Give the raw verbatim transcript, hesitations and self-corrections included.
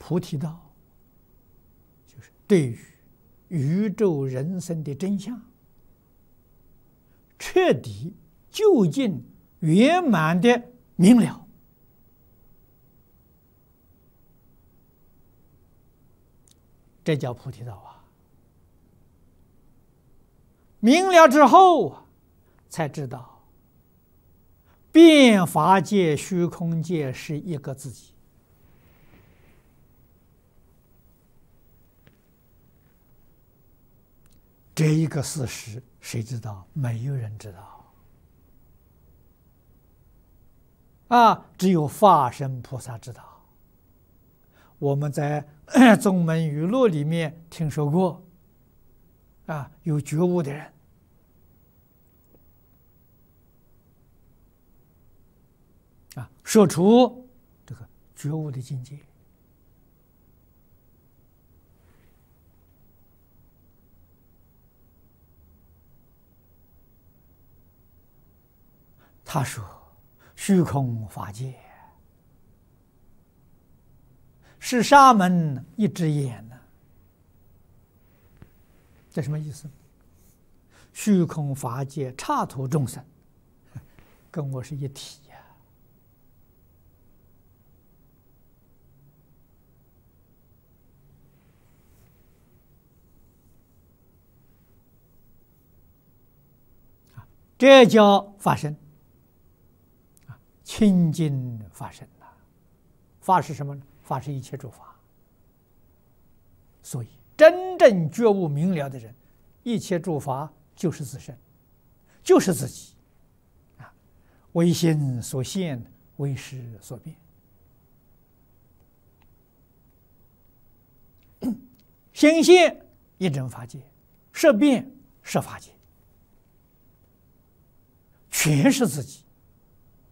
菩提道，就是对于宇宙人生的真相，彻底、究竟、圆满的明了。这叫菩提道啊！明了之后，才知道变法界、虚空界是一个自己。这一个事实，谁知道？没有人知道啊！只有法身菩萨知道。我们在宗门语录里面听说过，啊，有觉悟的人，啊，说出这个觉悟的境界。他说：“虚空法界是沙门一只眼呢。”这什么意思？虚空法界刹土众生跟我是一体呀、啊！这叫法身。清净法身呐，法是什么呢？法是一切诸法。所以，真正觉悟明了的人，一切诸法就是自身，就是自己。啊，为心所现，为识所变。心现一真法界，识变识法界，全是自己。